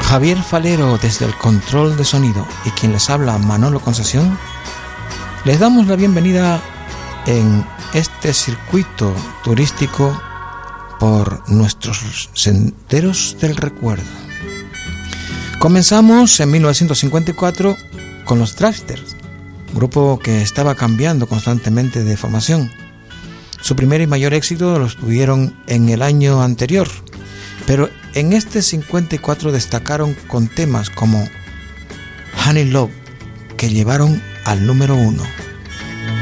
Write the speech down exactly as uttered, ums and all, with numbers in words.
Javier Falero desde el control de sonido y quien les habla, Manolo Concesión, les damos la bienvenida en este circuito turístico por nuestros senderos del recuerdo. Comenzamos en mil novecientos cincuenta y cuatro con los Dragsters, grupo que estaba cambiando constantemente de formación. Su primer y mayor éxito lo tuvieron en el año anterior, pero en este cincuenta y cuatro destacaron con temas como Honey Love, que llevaron al número uno.